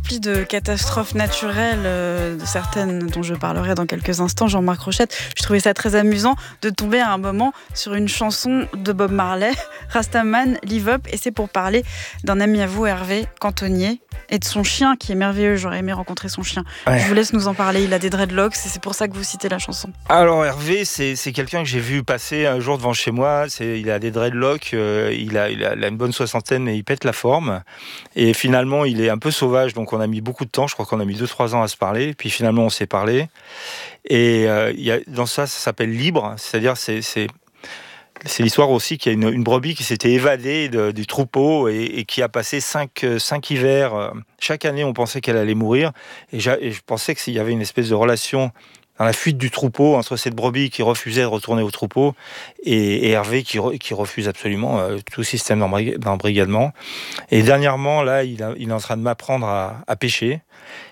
rempli de catastrophes naturelles, de certaines dont je parlerai dans quelques instants, Jean-Marc Rochette. Je trouvais ça très amusant de tomber à un moment sur une chanson de Bob Marley, Rastaman, Live Up, et c'est pour parler d'un ami à vous, Hervé Cantonnier, et de son chien qui est merveilleux. J'aurais aimé rencontrer son chien. Ouais. Je vous laisse nous en parler. Il a des dreadlocks et c'est pour ça que vous citez la chanson. Alors Hervé, c'est quelqu'un que j'ai vu passer un jour devant chez moi. Il a des dreadlocks, il a une bonne soixantaine et il pète la forme. Et finalement, il est un peu sauvage, donc on a mis beaucoup de temps. Je crois qu'on a mis 2-3 ans à se parler. Puis finalement, on s'est parlé. Et dans ça s'appelle Libre. C'est-à-dire, c'est l'histoire aussi qu'il y a une brebis qui s'était évadée du troupeau et qui a passé 5 hivers. Chaque année, on pensait qu'elle allait mourir. Et je pensais qu'il y avait une espèce de relation dans la fuite du troupeau entre cette brebis qui refusait de retourner au troupeau et Hervé qui refuse absolument tout système d'embrigadement. Et dernièrement, là, il est en train de m'apprendre à pêcher.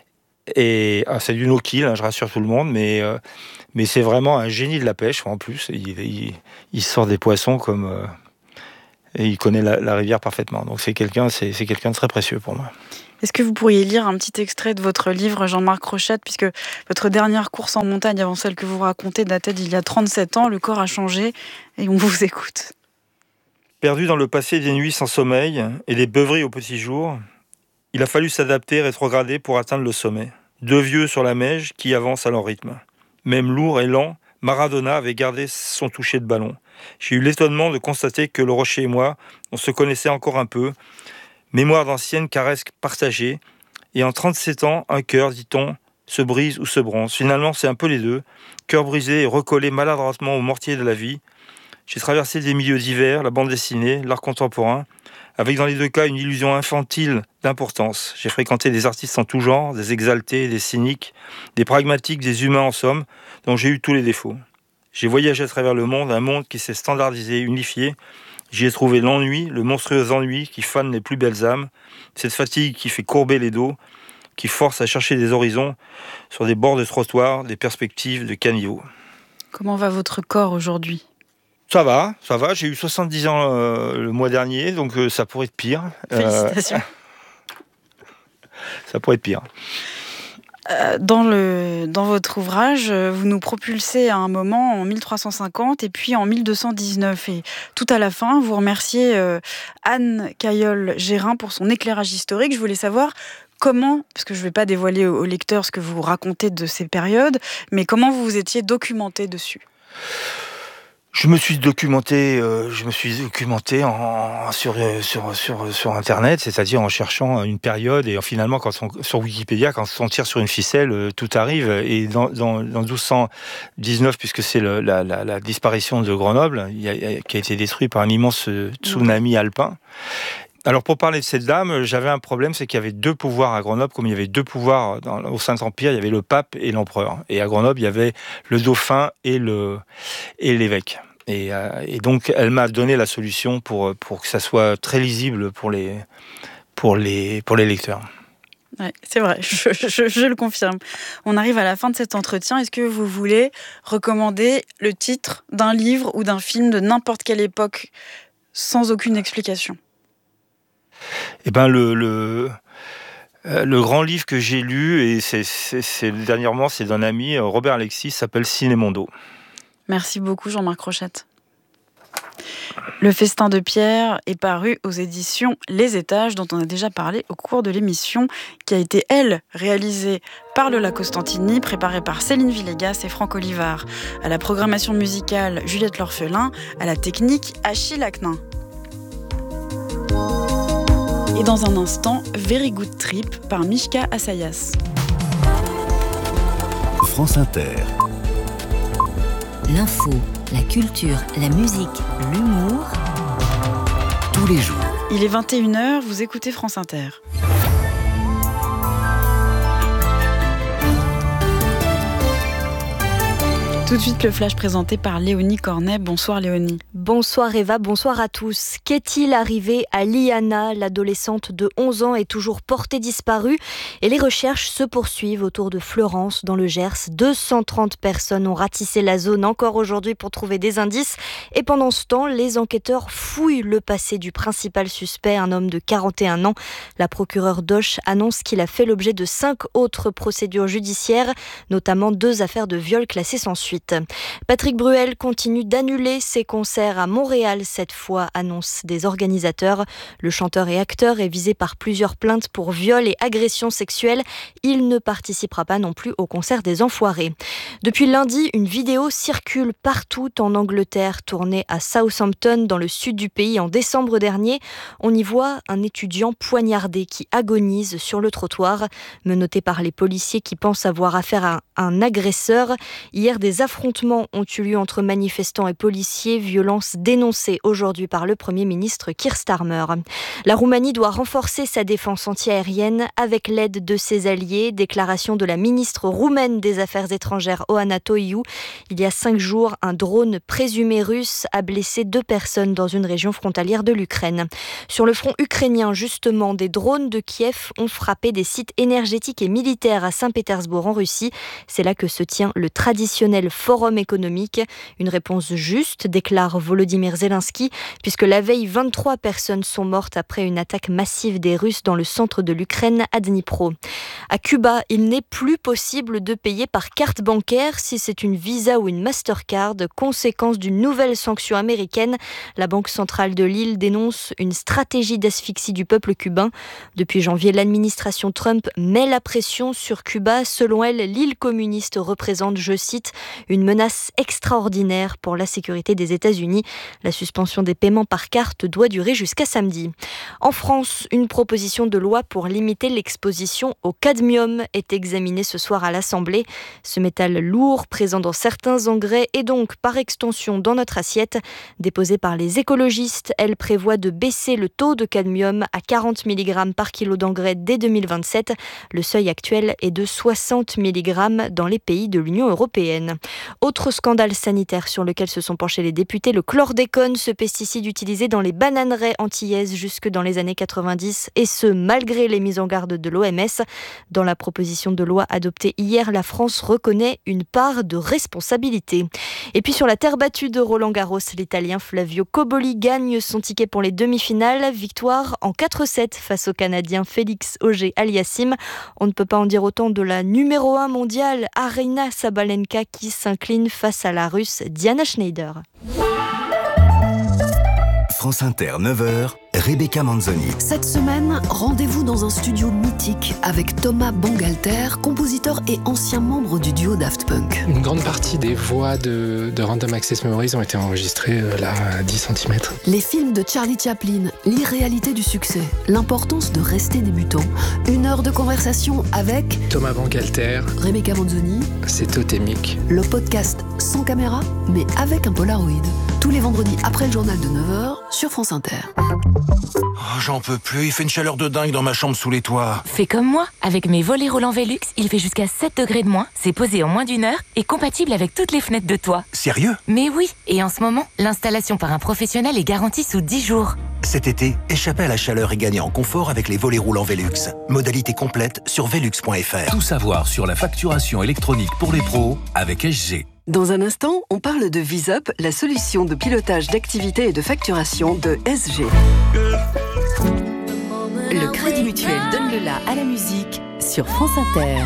Et c'est du no-kill, je rassure tout le monde, mais c'est vraiment un génie de la pêche. En plus, il sort des poissons comme et il connaît la rivière parfaitement. Donc c'est quelqu'un de très précieux pour moi. Est-ce que vous pourriez lire un petit extrait de votre livre, Jean-Marc Rochette, puisque votre dernière course en montagne avant celle que vous racontez datait d'il y a 37 ans, le corps a changé et on vous écoute. Perdu dans le passé des nuits sans sommeil et des beuveries au petit jour, il a fallu s'adapter, rétrograder pour atteindre le sommet. 2 vieux sur la neige qui avancent à leur rythme. Même lourd et lent, Maradona avait gardé son toucher de ballon. J'ai eu l'étonnement de constater que le rocher et moi, on se connaissait encore un peu. Mémoire d'anciennes caresses partagées. Et en 37 ans, un cœur, dit-on, se brise ou se bronze. Finalement, c'est un peu les deux. Cœur brisé et recollé maladroitement au mortier de la vie. J'ai traversé des milieux divers, la bande dessinée, l'art contemporain, avec dans les 2 cas une illusion infantile d'importance. J'ai fréquenté des artistes en tout genre, des exaltés, des cyniques, des pragmatiques, des humains en somme, dont j'ai eu tous les défauts. J'ai voyagé à travers le monde, un monde qui s'est standardisé, unifié. J'y ai trouvé l'ennui, le monstrueux ennui qui fane les plus belles âmes, cette fatigue qui fait courber les dos, qui force à chercher des horizons sur des bords de trottoir, des perspectives de caniveau. Comment va votre corps aujourd'hui ? Ça va. J'ai eu 70 ans le mois dernier, donc ça pourrait être pire. Félicitations. Ça pourrait être pire. Dans votre ouvrage, vous nous propulsez à un moment en 1350 et puis en 1219. Et tout à la fin, vous remerciez Anne Cailleul-Gérin pour son éclairage historique. Je voulais savoir comment, parce que je ne vais pas dévoiler aux lecteurs ce que vous racontez de ces périodes, mais comment vous vous étiez documenté dessus ? Je me suis documenté sur Internet, c'est-à-dire en cherchant une période et finalement sur Wikipédia, quand on tire sur une ficelle, tout arrive. Et dans 1219, puisque c'est la disparition de Grenoble, qui a été détruit par un immense tsunami alpin. Alors pour parler de cette dame, j'avais un problème, c'est qu'il y avait 2 pouvoirs à Grenoble, comme il y avait 2 pouvoirs au Saint-Empire, il y avait le pape et l'empereur. Et à Grenoble, il y avait le dauphin et l'évêque. Et donc, elle m'a donné la solution pour que ça soit très lisible pour les lecteurs. Ouais, c'est vrai, je le confirme. On arrive à la fin de cet entretien. Est-ce que vous voulez recommander le titre d'un livre ou d'un film de n'importe quelle époque, sans aucune explication ? Eh ben le grand livre que j'ai lu, et dernièrement, c'est d'un ami, Robert Alexis, s'appelle Cinémondo. Merci beaucoup Jean-Marc Rochette. Le Festin de Pierre est paru aux éditions Les Étages, dont on a déjà parlé au cours de l'émission, qui a été, elle, réalisée par Lola Costantini, préparée par Céline Villegas et Franck Olivard. À la programmation musicale, Juliette L'Orphelin, à la technique, Achille Acnin. Et dans un instant, Very Good Trip par Mishka Assayas. France Inter. L'info, la culture, la musique, l'humour. Tous les jours. Il est 21h, vous écoutez France Inter. Tout de suite, le flash présenté par Léonie Cornet. Bonsoir Léonie. Bonsoir Eva, bonsoir à tous. Qu'est-il arrivé à Liana? L'adolescente de 11 ans est toujours portée disparue et les recherches se poursuivent autour de Fleurance dans le Gers. 230 personnes ont ratissé la zone encore aujourd'hui pour trouver des indices. Et pendant ce temps, les enquêteurs fouillent le passé du principal suspect, un homme de 41 ans. La procureure d'Auch annonce qu'il a fait l'objet de 5 autres procédures judiciaires, notamment 2 affaires de viol classées sans suite. Patrick Bruel continue d'annuler ses concerts à Montréal cette fois, annonce des organisateurs. Le chanteur et acteur est visé par plusieurs plaintes pour viol et agression sexuelle. Il ne participera pas non plus au concert des Enfoirés. Depuis lundi, une vidéo circule partout en Angleterre, tournée à Southampton dans le sud du pays en décembre dernier. On y voit un étudiant poignardé qui agonise sur le trottoir, menotté par les policiers qui pensent avoir affaire à un agresseur. Hier, des affrontements ont eu lieu entre manifestants et policiers, violences dénoncées aujourd'hui par le Premier ministre Keir Starmer. La Roumanie doit renforcer sa défense antiaérienne avec l'aide de ses alliés. Déclaration de la ministre roumaine des Affaires étrangères Oana Toiu. Il y a 5 jours, un drone présumé russe a blessé 2 personnes dans une région frontalière de l'Ukraine. Sur le front ukrainien, justement, des drones de Kiev ont frappé des sites énergétiques et militaires à Saint-Pétersbourg en Russie. C'est là que se tient le traditionnel forum économique. Une réponse juste, déclare Volodymyr Zelensky, puisque la veille, 23 personnes sont mortes après une attaque massive des Russes dans le centre de l'Ukraine, à Dnipro. À Cuba, il n'est plus possible de payer par carte bancaire si c'est une Visa ou une Mastercard, conséquence d'une nouvelle sanction américaine. La Banque centrale de l'île dénonce une stratégie d'asphyxie du peuple cubain. Depuis janvier, l'administration Trump met la pression sur Cuba. Selon elle, l'île communiste représente, je cite, une menace extraordinaire pour la sécurité des États-Unis. La suspension des paiements par carte doit durer jusqu'à samedi. En France, une proposition de loi pour limiter l'exposition au cadmium est examinée ce soir à l'Assemblée. Ce métal lourd, présent dans certains engrais et donc par extension dans notre assiette, déposée par les écologistes, elle prévoit de baisser le taux de cadmium à 40 mg par kilo d'engrais dès 2027. Le seuil actuel est de 60 mg dans les pays de l'Union européenne. Autre scandale sanitaire sur lequel se sont penchés les députés, le chlordécone, ce pesticide utilisé dans les bananeraies antillaises jusque dans les années 90, et ce malgré les mises en garde de l'OMS. Dans la proposition de loi adoptée hier, la France reconnaît une part de responsabilité. Et puis sur la terre battue de Roland-Garros, l'Italien Flavio Cobolli gagne son ticket pour les demi-finales. Victoire en 4-7 face au Canadien Félix Auger-Aliassime. On ne peut pas en dire autant de la numéro 1 mondiale, Aryna Sabalenka, qui s'incline face à la Russe Diana Schneider. France Inter, 9h, Rebecca Manzoni. Cette semaine, rendez-vous dans un studio mythique avec Thomas Bangalter, compositeur et ancien membre du duo Daft Punk. Une grande partie des voix de Random Access Memories ont été enregistrées là à 10 cm. Les films de Charlie Chaplin, l'irréalité du succès, l'importance de rester débutant. 1 heure de conversation avec Thomas Bangalter, Rebecca Manzoni. C'est totémique. Le podcast sans caméra, mais avec un Polaroid. Tous les vendredis après le journal de 9h sur France Inter. Oh, j'en peux plus, il fait une chaleur de dingue dans ma chambre sous les toits. Fais comme moi, avec mes volets roulants Velux, il fait jusqu'à 7 degrés de moins, c'est posé en moins d'1 heure et compatible avec toutes les fenêtres de toit. Sérieux? Mais oui, et en ce moment, l'installation par un professionnel est garantie sous 10 jours. Cet été, échappez à la chaleur et gagnez en confort avec les volets roulants Velux. Modalité complète sur velux.fr. Tout savoir sur la facturation électronique pour les pros avec SG. Dans un instant, on parle de VisUp, la solution de pilotage d'activité et de facturation de SG. Le Crédit Mutuel donne le la à la musique sur France Inter.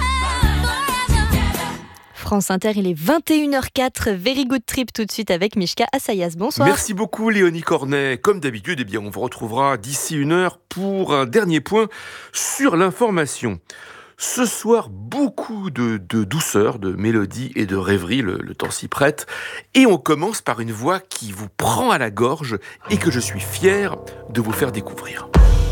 France Inter, il est 21h04, Very Good Trip tout de suite avec Mishka Assayas. Bonsoir. Merci beaucoup Léonie Cornet. Comme d'habitude, on vous retrouvera d'ici 1 heure pour un dernier point sur l'information. Ce soir, beaucoup de douceur, de mélodie et de rêverie, le temps s'y prête. Et on commence par une voix qui vous prend à la gorge et que je suis fier de vous faire découvrir.